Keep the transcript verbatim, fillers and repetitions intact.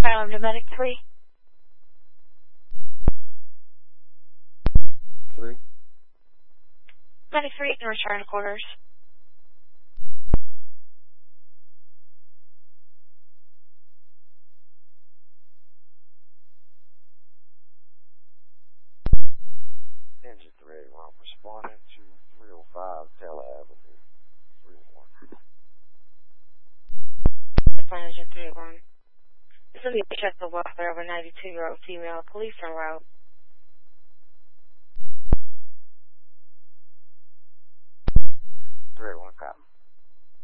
Island to Medic three. Three. Medic three can return to quarters. Engine three eighty-one responding to three oh five Taylor Avenue. three one. Fine, Engine three eighty-one. This is the check the welfare of a ninety-two-year-old female police en route. three eighty-one copy.